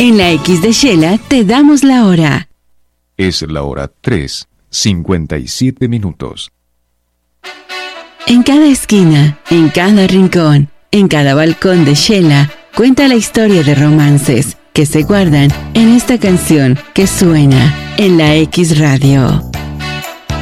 En la X de Shela te damos la hora. Es la hora 3:57. En cada esquina, en cada rincón, en cada balcón de Shela, cuenta la historia de romances que se guardan en esta canción que suena en la X Radio.